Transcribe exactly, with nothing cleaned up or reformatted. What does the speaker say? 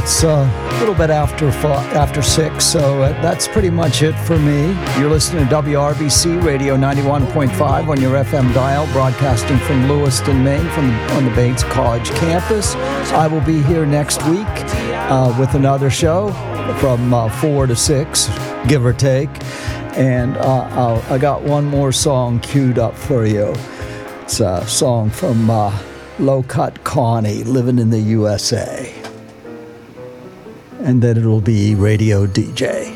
it's uh, a little bit after five, after six, so uh, that's pretty much it for me. You're listening to W R B C Radio ninety-one point five on your F M dial, broadcasting from Lewiston, Maine, from the, on the Bates College campus. I will be here next week uh, with another show from uh, four to six, give or take. And uh, I'll, I got one more song queued up for you. It's a song from uh, Low Cut Connie, living in the U S A. And then it'll be Radio D J.